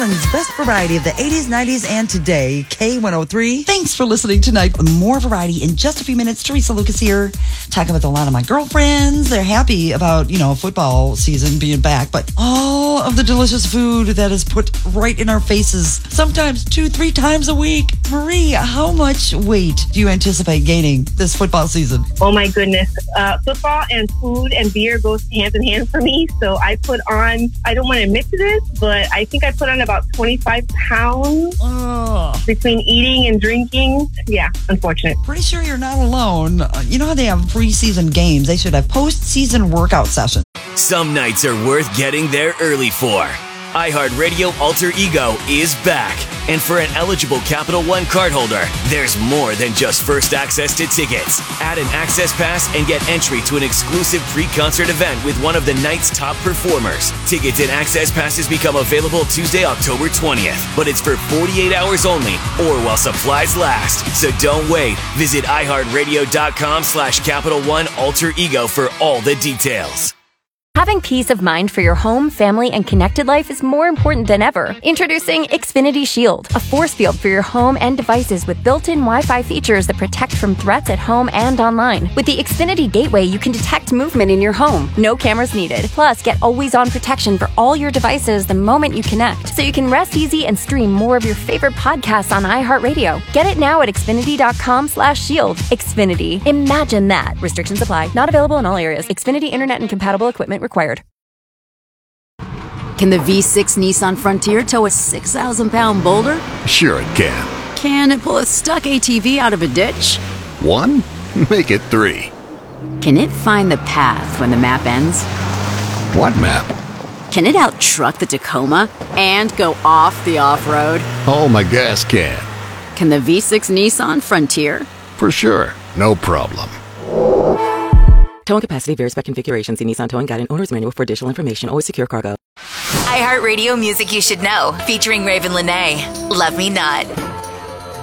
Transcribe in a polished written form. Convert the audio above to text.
Portland's best variety of the 80s, 90s, and today, K103. Thanks for listening tonight. More variety in just a few minutes. Teresa Lucas here, talking with a lot of my girlfriends. They're happy about, football season being back, but all of the delicious food that is put right in our faces, sometimes 2-3 times a week. Marie, how much weight do you anticipate gaining this football season? Oh my goodness. Football and food and beer goes hand in hand for me. So I put on, I don't want to admit to this, but I think I put on about 25 pounds between eating and drinking. Yeah, unfortunate. Pretty sure you're not alone. You know how they have preseason games? They should have postseason workout sessions. Some nights are worth getting there early for. iHeartRadio Alter Ego is back. And for an eligible Capital One cardholder, there's more than just first access to tickets. Add an access pass and get entry to an exclusive pre-concert event with one of the night's top performers. Tickets and access passes become available Tuesday, October 20th. But it's for 48 hours only or while supplies last. So don't wait. Visit iHeartRadio.com/Capital One Alter Ego for all the details. Having peace of mind for your home, family, and connected life is more important than ever. Introducing Xfinity Shield, a force field for your home and devices with built-in Wi-Fi features that protect from threats at home and online. With the Xfinity Gateway, you can detect movement in your home. No cameras needed. Plus, get always-on protection for all your devices the moment you connect, so you can rest easy and stream more of your favorite podcasts on iHeartRadio. Get it now at Xfinity.com/shield. Xfinity. Imagine that. Restrictions apply. Not available in all areas. Xfinity Internet and compatible equipment required. Can the V6 Nissan Frontier tow a 6,000-pound boulder? Sure it can. Can it pull a stuck ATV out of a ditch? 1? Make it 3. Can it find the path when the map ends? What map? Can it out-truck the Tacoma and go off the off-road? Oh, my gas can. Can the V6 Nissan Frontier? For sure. No problem. Towing capacity varies by configuration. See Nissan Towing Guide and Owner's Manual for additional information. Always secure cargo. iHeartRadio music you should know, featuring Raven Lenae. Love Me Not.